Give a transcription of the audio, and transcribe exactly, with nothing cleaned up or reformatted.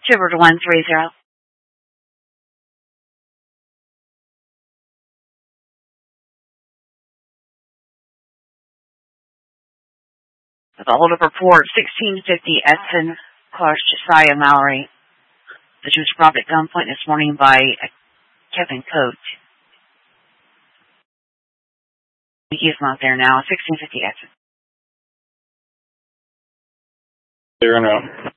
Trooper to one three zero. The holdup report, sixteen fifty Edson, Clark Josiah Mallory. The was robbed at gunpoint this morning by Kevin Coates. He is not there now. sixteen fifty Edson. Clear and out.